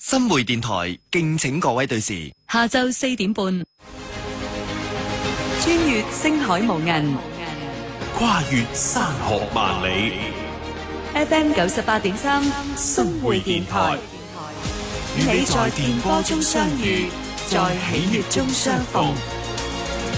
新會電台敬請各位對時， 下晝4點半，穿越星海無垠， 跨越山河萬里。 FM 98.3，新會電台，與你在電波中相遇，在喜悅中相逢。